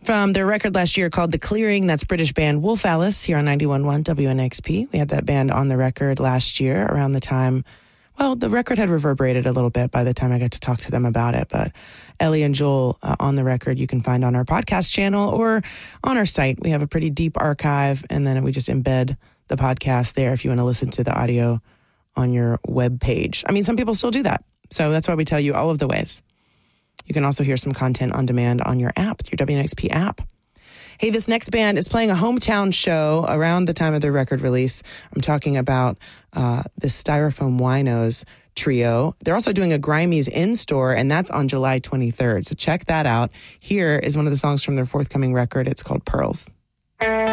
from their record last year called The Clearing. That's British band Wolf Alice here on 91.1 WNXP. We had that band on the record last year around the time, well, the record had reverberated a little bit by the time I got to talk to them about it. But Ellie and Joel on the record you can find on our podcast channel or on our site. We have a pretty deep archive, and then we just embed the podcast there if you want to listen to the audio on your web page. I mean, some people still do that. So that's why we tell you all of the ways. You can also hear some content on demand on your app, your WNXP app. Hey, this next band is playing a hometown show around the time of their record release. I'm talking about the Styrofoam Winos trio. They're also doing a Grimey's in-store, and that's on July 23rd. So check that out. Here is one of the songs from their forthcoming record. It's called Pearls.